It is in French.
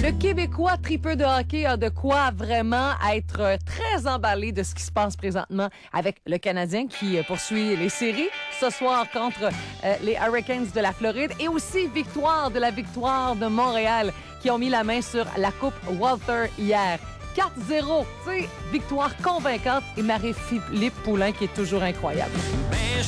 Le Québécois tripeux de hockey a de quoi vraiment être très emballé de ce qui se passe présentement avec le Canadien qui poursuit les séries ce soir contre les Hurricanes de la Floride et aussi victoire de Montréal qui ont mis la main sur la Coupe Walter hier. 4-0, tu sais, victoire convaincante et Marie-Philippe Poulin qui est toujours incroyable.